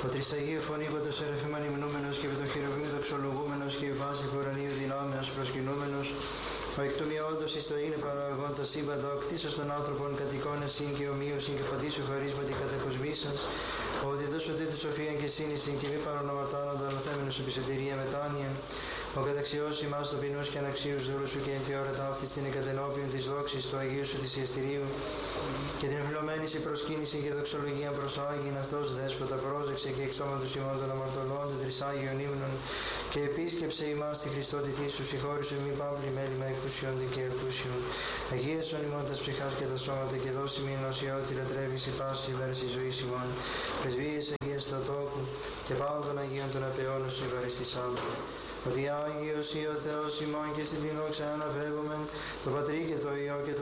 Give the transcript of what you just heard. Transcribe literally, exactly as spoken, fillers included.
Ο Τρισαγίου φωνήκοντος ερεφήμαν υμνούμενος και επί το χειροβήμι δοξολογούμενος και η βάση του ουρανίου δυνάμεως προσκυνούμενος. Ο εκ του μειόντος εις το είναι παραγωγών τα σύμπαντα, ο κτίσος των άνθρωπων κατοικών εσύν και ομοίωσιν και παντήσου χαρίσματι κατακοσμήσας. Ο διδός ότι του σοφίαν και σύνησιν και μη παρονομαρτάνοντα αναθέμενος επισωτηρία μετάνοια. Ο καταξιός ημάς ταπεινούς και αναξίους δούλους σου και εν τη ώρα ταύτης την εκατενόπιον της δόξης του Αγίου σου της Ιεστηρίου και την ευλωμένη σε προσκύνηση και δοξολογία προσάγειν αυτός δέσποτα πρόσεξε και εξώματος ημών των αμαρτωλών των τρισάγιων ύμνων και επίσκεψε ημάς τη Χριστότητή σου συγχώρησου μη πάμπλη μέλημα εκούσιον και εκούσιον. Αγίασον ημών τας ψυχάς και τα σώματα και δώσει μην οσιότη λατρεύεις η πάση ημέρας η ζωής ημών. Πρεσβείες Αγίας του τόπου και πάνω των Αγίων των απαιώνων σου ευχαριστησάμε. Ότι Άγιος ή ο Θεός ημών και στην την δόξα αναφεύγομεν, το Πατρί και το Υιό και το